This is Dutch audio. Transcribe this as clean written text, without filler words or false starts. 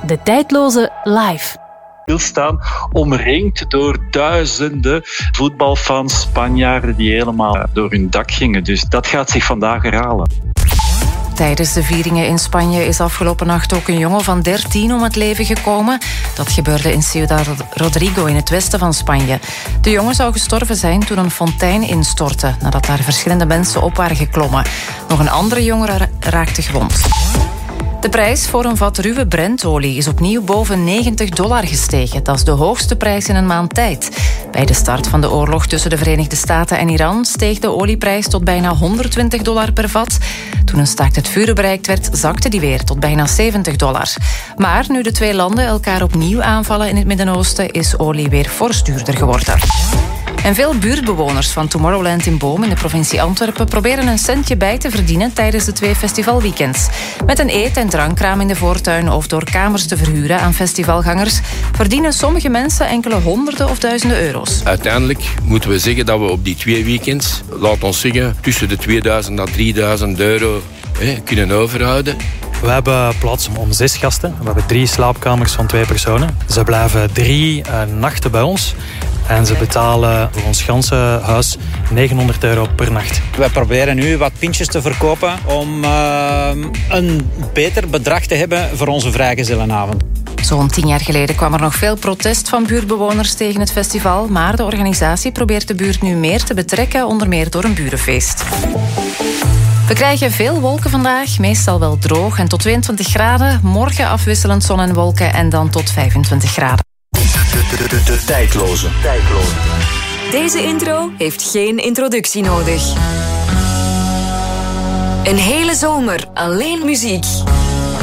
De Tijdloze live. Staan omringd door duizenden voetbalfans, Spanjaarden die helemaal door hun dak gingen. Dus dat gaat zich vandaag herhalen. Tijdens de vieringen in Spanje is afgelopen nacht ook een jongen van 13 om het leven gekomen. Dat gebeurde in Ciudad Rodrigo in het westen van Spanje. De jongen zou gestorven zijn toen een fontein instortte, nadat daar verschillende mensen op waren geklommen. Nog een andere jongen raakte gewond. De prijs voor een vat ruwe Brentolie is opnieuw boven $90 gestegen. Dat is de hoogste prijs in een maand tijd. Bij de start van de oorlog tussen de Verenigde Staten en Iran steeg de olieprijs tot bijna $120 per vat. Toen een staakt het vuren bereikt werd, zakte die weer tot bijna $70. Maar nu de twee landen elkaar opnieuw aanvallen in het Midden-Oosten, is olie weer fors duurder geworden. En veel buurtbewoners van Tomorrowland in Boom in de provincie Antwerpen proberen een centje bij te verdienen tijdens de 2 festivalweekends. Met een eet- en drankkraam in de voortuin of door kamers te verhuren aan festivalgangers verdienen sommige mensen enkele honderden of duizenden euro's. Uiteindelijk moeten we zeggen dat we op die 2 weekends, laat ons zeggen, tussen de 2000 en 3000 euro kunnen overhouden. We hebben plaats om 6 gasten. We hebben 3 slaapkamers van 2 personen. Ze blijven 3 nachten bij ons. En ze betalen voor ons ganse huis €900 per nacht. Wij proberen nu wat pintjes te verkopen om een beter bedrag te hebben voor onze vrijgezellenavond. Zo'n 10 jaar geleden kwam er nog veel protest van buurtbewoners tegen het festival, maar de organisatie probeert de buurt nu meer te betrekken, onder meer door een burenfeest. We krijgen veel wolken vandaag, meestal wel droog en tot 22 graden. Morgen afwisselend zon en wolken en dan tot 25 graden. De Tijdloze. Deze intro heeft geen introductie nodig. Een hele zomer alleen muziek.